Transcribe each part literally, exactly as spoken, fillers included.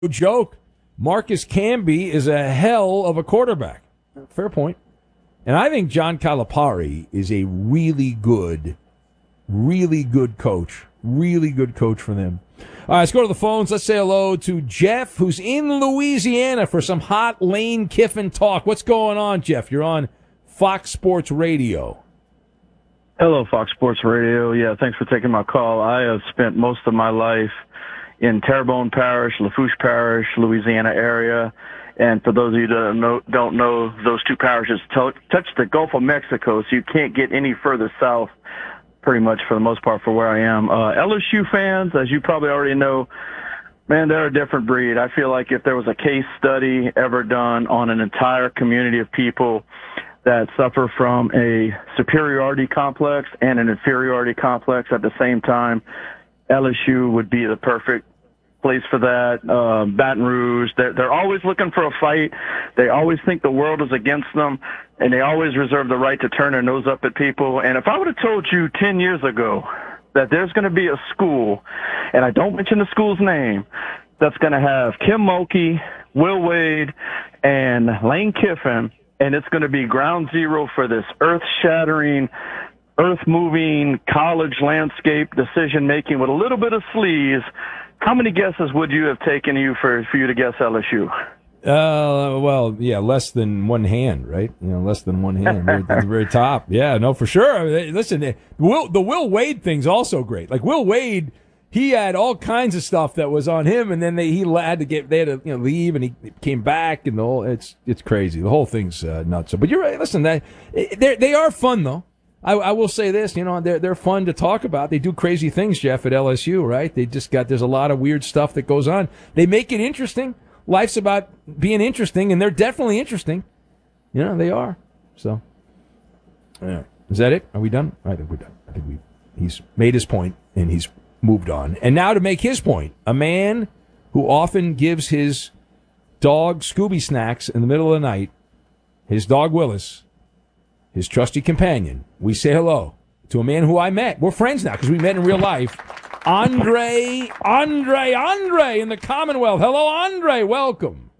joke. Marcus Camby is a hell of a quarterback. Fair point. And I think John Calipari is a really good, really good coach. Really good coach for them. All right, let's go to the phones. Let's say hello to Jeff, who's in Louisiana for some hot Lane Kiffin talk. What's going on, Jeff? You're on Fox Sports Radio. Hello, Fox Sports Radio. Yeah, thanks for taking my call. I have spent most of my life in Terrebonne Parish, Lafourche Parish, Louisiana area. And for those of you that don't know, don't know those two parishes t- touch the Gulf of Mexico, so you can't get any further south, pretty much for the most part, for where I am. Uh, L S U fans, as you probably already know, man, they're a different breed. I feel like if there was a case study ever done on an entire community of people that suffer from a superiority complex and an inferiority complex at the same time, L S U would be the perfect place for that. Uh, Baton Rouge, they're, they're always looking for a fight. They always think the world is against them, and they always reserve the right to turn their nose up at people. And if I would have told you ten years ago that there's going to be a school, and I don't mention the school's name, that's going to have Kim Mulkey, Will Wade, and Lane Kiffin, and it's going to be ground zero for this earth-shattering, earth-moving college landscape decision-making with a little bit of sleaze, how many guesses would you have taken you for, for you to guess L S U? Uh, well, yeah, less than one hand, right? You know, less than one hand. We're at the very top. Yeah, no, for sure. I mean, listen, Will, the Will Wade thing's also great. Like, Will Wade, he had all kinds of stuff that was on him, and then they, he had to get, they had to, you know, leave, and he came back, and the whole, it's, it's crazy. The whole thing's uh, nuts. But you're right. Listen, they, they are fun, though. I, I will say this, you know, they're they're fun to talk about. They do crazy things, Jeff, at L S U, right? They just got, there's a lot of weird stuff that goes on. They make it interesting. Life's about being interesting, and they're definitely interesting. You know, they are. So, yeah. Is that it? Are we done? I think we're done. I think we he's made his point, and he's moved on. And now to make his point, a man who often gives his dog Scooby snacks in the middle of the night, his dog Willis, his trusty companion. We say hello to a man who I met. We're friends now because we met in real life. Andre, Andre, Andre in the Commonwealth. Hello, Andre. Welcome.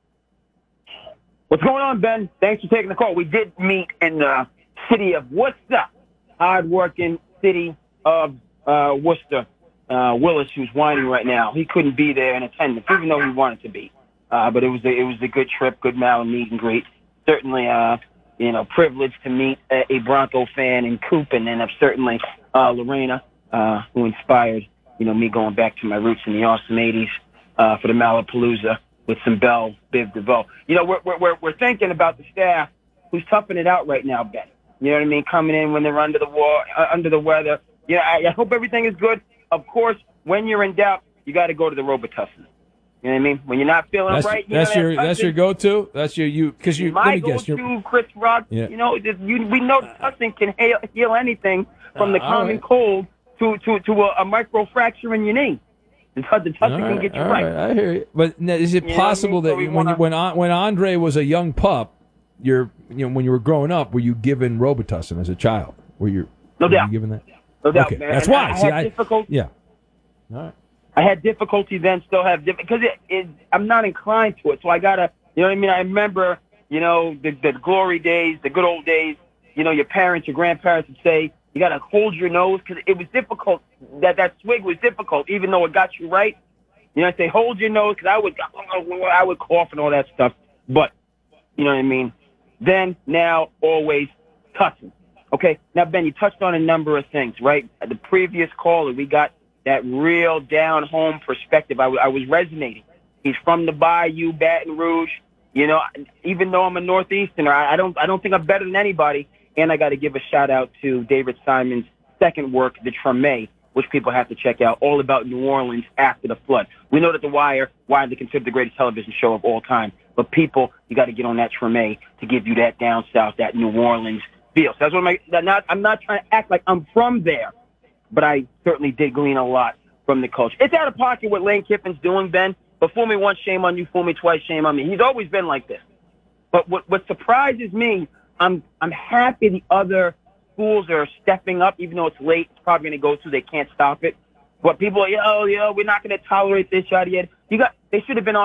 What's going on, Ben? Thanks for taking the call. We did meet in the city of Worcester, hard-working city of uh, Worcester. Uh, Willis, who's whining right now, he couldn't be there in attendance, even though he wanted to be. Uh, but it was a, it was a good trip, good mal and meet and greet. Certainly, uh, you know, privileged to meet a, a Bronco fan in Coop, and then certainly uh, Lorena, uh, who inspired, you know, me going back to my roots in the awesome eighties uh, for the Malapalooza with some Bell, Biv DeVoe. You know, we're, we're, we're thinking about the staff who's toughing it out right now, Ben. You know what I mean? Coming in when they're under the war, uh, under the weather. Yeah, I, I hope everything is good. Of course, when you're in doubt, you got to go to the Robitussin. You know what I mean? When you're not feeling that's, right, you that's know, your that that's your go-to. That's your you because you. My let me go-to, guess, Chris Rock. Yeah. You know, just, you, we know Tussin can heal, heal anything from the Uh, common right. cold to to to a, a microfracture in your knee. The Tussin All can right, get you all right. right, I hear you. But now, is it You know what I possible mean? So that we you- when you, wanna- when An- when Andre was a young pup, you're you know when you were growing up, were you given Robitussin as a child? Were you? No were doubt. You given that? No doubt, Okay, man. that's And why. I, I See, had I difficult, yeah. All right. I had difficulty then, still have difficulty, because it, it, I'm not inclined to it. So I got to, you know what I mean? I remember, you know, the, the glory days, the good old days, you know, your parents, your grandparents would say, you got to hold your nose, because it was difficult. That, that swig was difficult, even though it got you right. You know, I say, hold your nose, because I would, I would cough and all that stuff. But, you know what I mean? Then, now, always, Tussin. Okay, now, Ben, you touched on a number of things, right? The previous caller, we got that real down-home perspective. I, w- I was resonating. He's from the Bayou, Baton Rouge. You know, even though I'm a Northeasterner, I, I don't I don't think I'm better than anybody. And I got to give a shout-out to David Simon's second work, The Treme, which people have to check out, all about New Orleans after the flood. We know that The Wire, widely considered the greatest television show of all time. But people, you got to get on that Treme to give you that down south, that New Orleans feel. So that's what I'm, that not, I'm not trying to act like I'm from there, but I certainly did glean a lot from the coach. It's out of pocket what Lane Kiffin's doing, Ben. But fool me once, shame on you. Fool me twice, shame on me. He's always been like this. But what, what surprises me, I'm I'm happy the other schools are stepping up, even though it's late. It's probably going to go through. They can't stop it. What people, yo, yo, we're not going to tolerate this, yada yada. You got, they should have been on.